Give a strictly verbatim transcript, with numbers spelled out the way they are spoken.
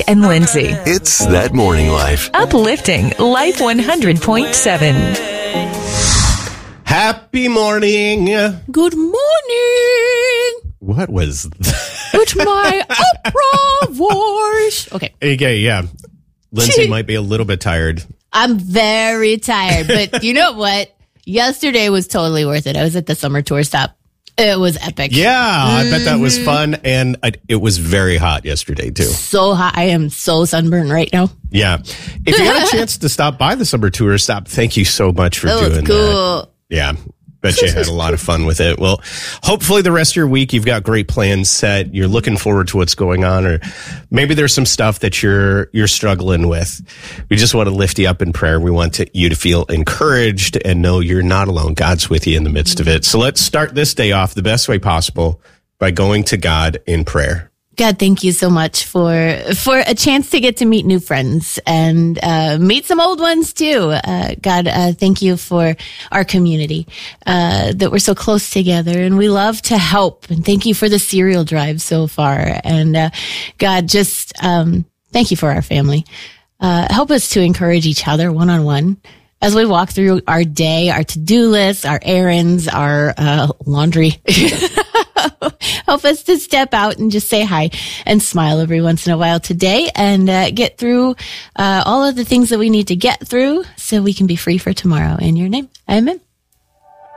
and Lindsay. It's That Morning Life. Uplifting Life one hundred point seven. Happy morning. Good morning. What was that? It's my opera voice. Okay. Okay, yeah. Lindsay might be a little bit tired. I'm very tired, but you know what? Yesterday was totally worth it. I was at the summer tour stop. It was epic. Yeah, I bet that was fun. And I, it was very hot yesterday, too. So hot. I am so sunburned right now. Yeah. If you got a chance to stop by the summer tour stop, thank you so much for That doing was cool. that. Yeah. Bet you had a lot of fun with it. Well, hopefully the rest of your week, you've got great plans set. You're looking forward to what's going on, or maybe there's some stuff that you're, you're struggling with. We just want to lift you up in prayer. We want to, you to feel encouraged and know you're not alone. God's with you in the midst of it. So let's start this day off the best way possible by going to God in prayer. God, thank you so much for for a chance to get to meet new friends and uh, meet some old ones too. Uh, God, uh, thank you for our community, uh, that we're so close together and we love to help. And thank you for the cereal drive so far. And uh, God, just um, thank you for our family. Uh, help us to encourage each other one-on-one as we walk through our day, our to-do lists, our errands, our uh, laundry. Help us to step out and just say hi and smile every once in a while today and uh, get through uh, all of the things that we need to get through so we can be free for tomorrow. In your name, amen.